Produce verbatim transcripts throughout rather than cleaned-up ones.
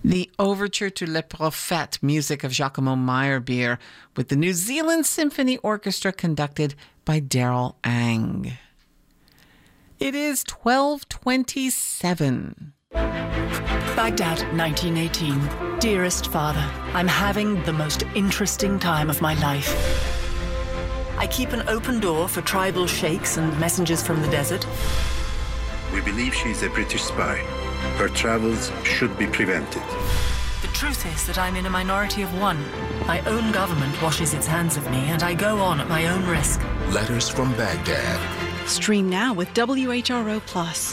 The Overture to Le Prophète, music of Giacomo Meyerbeer, with the New Zealand Symphony Orchestra conducted by Daryl Ang. It is twelve twenty-seven. Baghdad, nineteen eighteen. Dearest father, I'm having the most interesting time of my life. I keep an open door for tribal sheikhs and messengers from the desert. We believe she's a British spy. Her travels should be prevented. The truth is that I'm in a minority of one. My own government washes its hands of me, and I go on at my own risk. Letters from Baghdad. Stream now with W H R O Plus.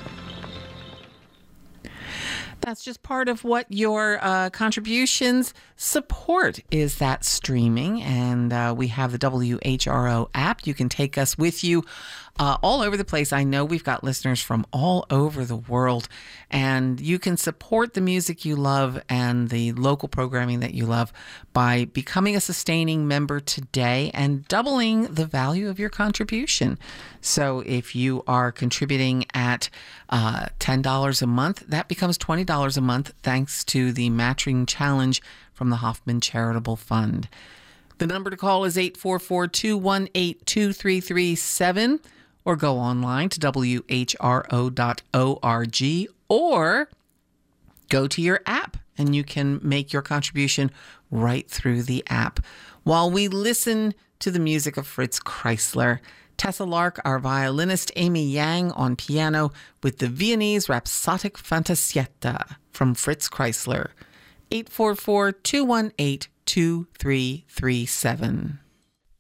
That's just part of what your uh, contributions support is that streaming. And uh, we have the W H R O app. You can take us with you uh, all over the place. I know we've got listeners from all over the world, and you can support the music you love and the local programming that you love by becoming a sustaining member today and doubling the value of your contribution. So if you are contributing at uh, ten dollars a month, that becomes twenty dollars a month thanks to the matching challenge from the Hoffman Charitable Fund. The number to call is eight four four, two one eight, two three three seven, or go online to W H R O dot org, or go to your app and you can make your contribution right through the app. While we listen to the music of Fritz Kreisler, Tessa Lark, our violinist, Amy Yang on piano with the Viennese Rhapsodic Fantasietta from Fritz Kreisler. eight four four, two one eight, two three three seven.